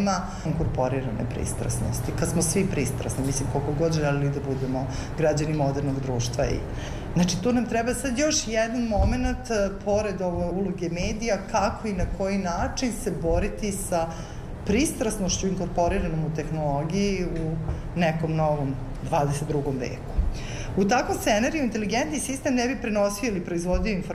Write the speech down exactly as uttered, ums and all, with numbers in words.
nema inkorporirane pristrasnosti, kad smo svi pristrasni, mislim koliko god želeli da budemo građani modernog društva. I znači, tu nam treba sad još jedan moment, pored ove uloge medija, kako i na koji način se boriti sa pristrasnošću inkorporiranom u tehnologiji u nekom novom dvadeset drugom veku. U takvom scenariju inteligentni sistem ne bi prenosio ili proizvodio informacije